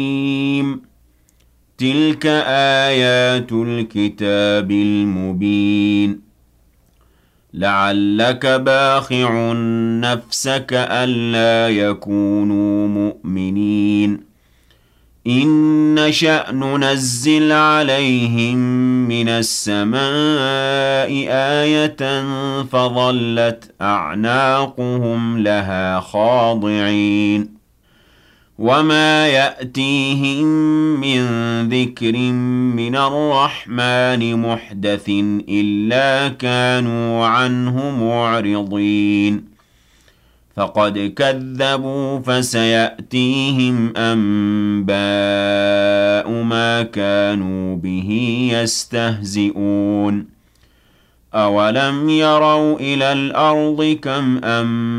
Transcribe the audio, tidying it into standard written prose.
تِلْكَ آيَاتُ الْكِتَابِ الْمُبِينِ لَعَلَّكَ بَاخِعٌ نَفْسَكَ أَلَّا يَكُونُوا مُؤْمِنِينَ إِن نَّشَأْ نُنَزِّلْ عَلَيْهِم مِّنَ السَّمَاءِ آيَةً فَظَلَّتْ أَعْنَاقُهُمْ لَهَا خَاضِعِينَ وَمَا يَأْتِيهِم مِّن ذِكْرٍ مِّنَ الرَّحْمَٰنِ مُحْدَثٍ إِلَّا كَانُوا عَنْهُ مُعْرِضِينَ فَقَدْ كَذَّبُوا فَسَيَأْتِيهِمْ أَنبَاءُ مَا كَانُوا بِهِ يَسْتَهْزِئُونَ أَوَلَمْ يَرَوْا إِلَى الْأَرْضِ كَمْ